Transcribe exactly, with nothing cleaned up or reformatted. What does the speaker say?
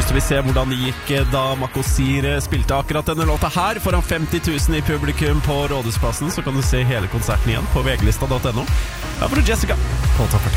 lyst til å se hvordan det gikk da Makosir spilte akkurat denne låta her foran femti tusen i publikum på Rådhusplassen, så kan du se hele konserten igjen på veglista punktum no. Her får du Jessica på topp.